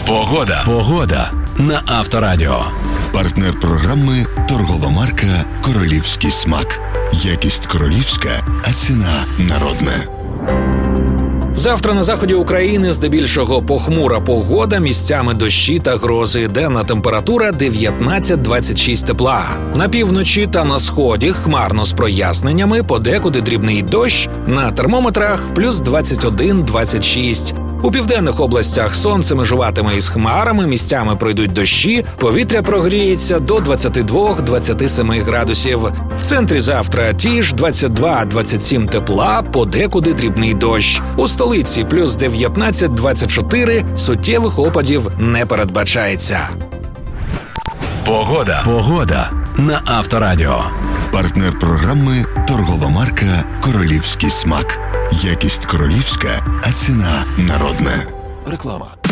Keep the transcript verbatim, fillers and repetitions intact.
Погода. Погода на Авторадіо. Партнер програми торгова марка «Королівський смак». Якість королівська, а ціна народна. Завтра на заході України здебільшого похмура погода, місцями дощі та грози. Денна температура дев'ятнадцять-двадцять шість тепла. На півночі та на сході хмарно з проясненнями, подекуди дрібний дощ, на термометрах плюс двадцять один - двадцять шість. У південних областях сонце межуватиме із хмарами, місцями пройдуть дощі, повітря прогріється до двадцять два - двадцять сім градусів. В центрі завтра ті ж двадцять два - двадцять сім тепла, подекуди дрібний дощ. У столиці плюс дев'ятнадцять - двадцять чотири, суттєвих опадів не передбачається. Погода. Погода на Авторадіо. Партнер програми торгова марка «Королівський смак». Якість королівська, а ціна народна. Реклама.